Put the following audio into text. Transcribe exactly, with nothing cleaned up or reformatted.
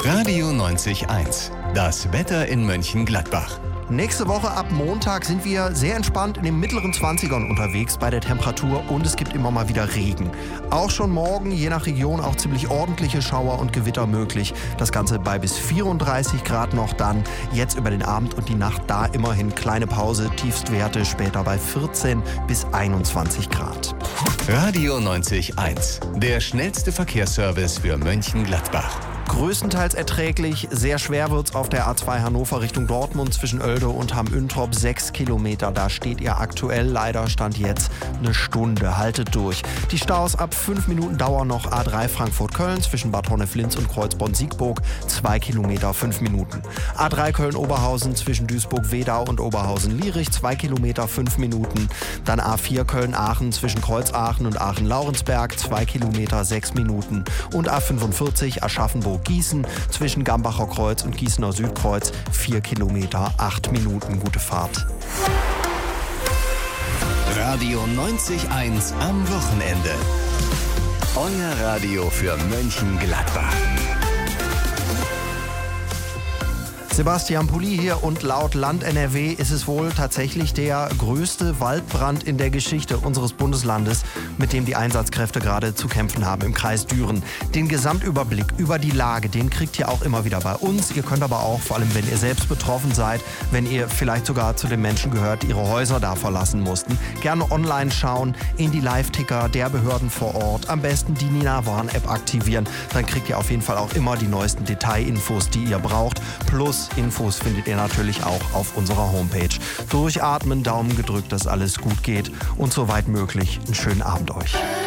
Radio neunzig eins. Das Wetter in Mönchengladbach. Nächste Woche ab Montag sind wir sehr entspannt in den mittleren zwanzigern unterwegs bei der Temperatur und es gibt immer mal wieder Regen. Auch schon morgen, je nach Region, auch ziemlich ordentliche Schauer und Gewitter möglich. Das Ganze bei bis vierunddreißig Grad noch dann. Jetzt über den Abend und die Nacht da immerhin kleine Pause, Tiefstwerte später bei vierzehn bis einundzwanzig Grad. Radio neunzig eins. Der schnellste Verkehrsservice für Mönchengladbach. Größtenteils erträglich, sehr schwer wird's auf der A zwei Hannover Richtung Dortmund zwischen Oelde und Hamm-Üntrop. Sechs Kilometer, da steht ihr aktuell leider, Stand jetzt, eine Stunde. Haltet durch. Die Staus ab fünf Minuten Dauer noch A drei Frankfurt-Köln zwischen Bad Honnef-Linz und Kreuzborn-Siegburg. Zwei Kilometer, fünf Minuten. A drei Köln-Oberhausen zwischen Duisburg-Wedau und Oberhausen-Lierich. Zwei Kilometer, fünf Minuten. Dann A vier Köln-Aachen zwischen Kreuzaachen und Aachen-Laurensberg. Zwei Kilometer, sechs Minuten. Und A fünfundvierzig Aschaffenburg Gießen zwischen Gambacher Kreuz und Gießener Südkreuz, vier Kilometer, acht Minuten, gute Fahrt. Radio neunzig eins am Wochenende. Euer Radio für Mönchengladbach. Sebastian Pulli hier und laut Land N R W ist es wohl tatsächlich der größte Waldbrand in der Geschichte unseres Bundeslandes, mit dem die Einsatzkräfte gerade zu kämpfen haben im Kreis Düren. Den Gesamtüberblick über die Lage, den kriegt ihr auch immer wieder bei uns. Ihr könnt aber auch, vor allem wenn ihr selbst betroffen seid, wenn ihr vielleicht sogar zu den Menschen gehört, die ihre Häuser da verlassen mussten, gerne online schauen, in die Live-Ticker der Behörden vor Ort, am besten die Nina-Warn-App aktivieren. Dann kriegt ihr auf jeden Fall auch immer die neuesten Detailinfos, die ihr braucht. Plus Infos findet ihr natürlich auch auf unserer Homepage. Durchatmen, Daumen gedrückt, dass alles gut geht und soweit möglich einen schönen Abend euch.